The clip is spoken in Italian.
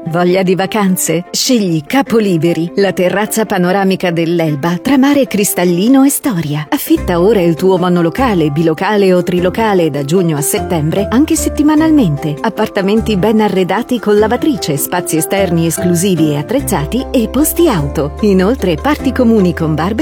Voglia di vacanze? Scegli Capoliberi, la terrazza panoramica dell'Elba tra mare cristallino e storia. Affitta ora il tuo monolocale, bilocale o trilocale da giugno a settembre, anche settimanalmente. Appartamenti ben arredati con lavatrice, spazi esterni esclusivi e attrezzati e posti auto. Inoltre parti comuni con barbecue